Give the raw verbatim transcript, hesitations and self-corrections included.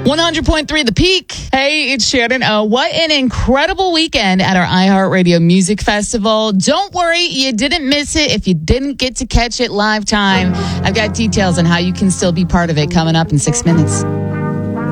one hundred point three The Peak. Hey, it's Shannon. Oh, what an incredible weekend at our iHeartRadio Music Festival. Don't worry, you didn't miss it if you didn't get to catch it live time. I've got details on how you can still be part of it coming up in six minutes.